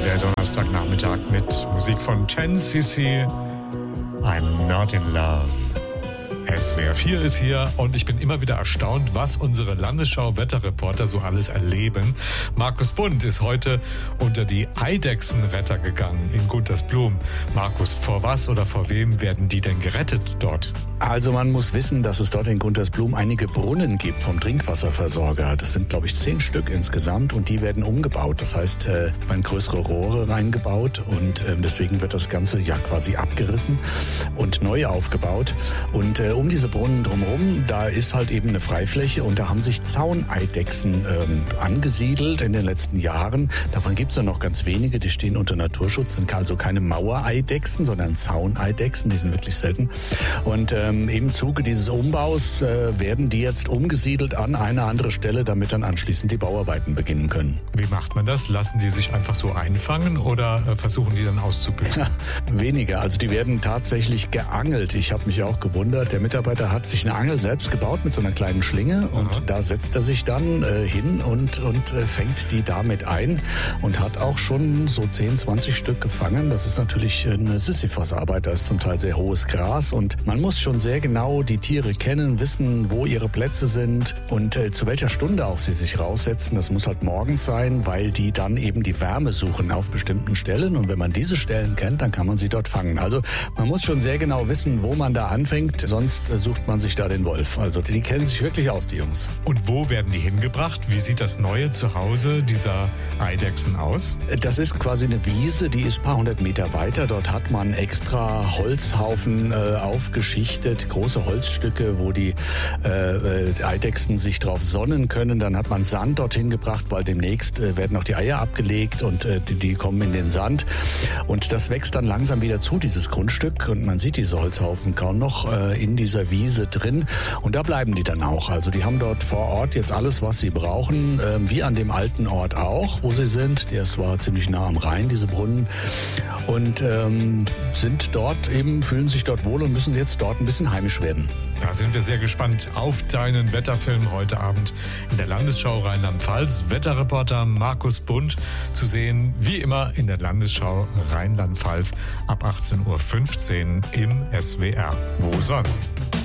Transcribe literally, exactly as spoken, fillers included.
der Donnerstagnachmittag mit Musik von ten C C. I'm not in love. S W R vier ist hier und ich bin immer wieder erstaunt, was unsere Landesschau-Wetterreporter so alles erleben. Markus Bund ist heute unter die Eidechsenretter gegangen in Guntersblum. Markus, vor was oder vor wem werden die denn gerettet dort? Also man muss wissen, dass es dort in Guntersblum einige Brunnen gibt vom Trinkwasserversorger. Das sind, glaube ich, zehn Stück insgesamt und die werden umgebaut. Das heißt, äh, werden größere Rohre reingebaut und äh, deswegen wird das Ganze ja quasi abgerissen und neu aufgebaut. Und äh, um diese Brunnen drumherum, da ist halt eben eine Freifläche und da haben sich Zauneidechsen ähm, angesiedelt in den letzten Jahren. Davon gibt es ja noch ganz wenige, die stehen unter Naturschutz, sind also keine Mauereidechsen, sondern Zauneidechsen, die sind wirklich selten. Und ähm, im Zuge dieses Umbaus äh, werden die jetzt umgesiedelt an eine andere Stelle, damit dann anschließend die Bauarbeiten beginnen können. Wie macht man das? Lassen die sich einfach so einfangen oder äh, versuchen die dann auszubüchsen? Weniger, also die werden tatsächlich geangelt. Ich habe mich auch gewundert, der Mitarbeiter hat sich eine Angel selbst gebaut mit so einer kleinen Schlinge und Aha. da setzt er sich dann äh, hin und, und äh, fängt die damit ein und hat auch schon so zehn, zwanzig Stück gefangen. Das ist natürlich eine Sisyphos-Arbeit, da ist zum Teil sehr hohes Gras und man muss schon sehr genau die Tiere kennen, wissen, wo ihre Plätze sind und äh, zu welcher Stunde auch sie sich raussetzen. Das muss halt morgens sein, weil die dann eben die Wärme suchen auf bestimmten Stellen und wenn man diese Stellen kennt, dann kann man sie dort fangen. Also man muss schon sehr genau wissen, wo man da anfängt, sonst sucht man sich da den Wolf. Also die kennen sich wirklich aus, die Jungs. Und wo werden die hingebracht? Wie sieht das neue Zuhause dieser Eidechsen aus? Das ist quasi eine Wiese, die ist ein paar hundert Meter weiter. Dort hat man extra Holzhaufen äh, aufgeschichtet, große Holzstücke, wo die äh, Eidechsen sich drauf sonnen können. Dann hat man Sand dorthin gebracht, weil demnächst äh, werden auch die Eier abgelegt und äh, die, die kommen in den Sand. Und das wächst dann langsam wieder zu, dieses Grundstück. Und man sieht diese Holzhaufen kaum noch äh, in dieser Wiese drin und da bleiben die dann auch. Also die haben dort vor Ort jetzt alles, was sie brauchen, äh, wie an dem alten Ort auch, wo sie sind. Das war ziemlich nah am Rhein, diese Brunnen. Und ähm, sind dort eben, fühlen sich dort wohl und müssen jetzt dort ein bisschen heimisch werden. Da sind wir sehr gespannt auf deinen Wetterfilm heute Abend in der Landesschau Rheinland-Pfalz. Wetterreporter Markus Bund zu sehen, wie immer in der Landesschau Rheinland-Pfalz ab achtzehn Uhr fünfzehn im S W R. Wo sonst?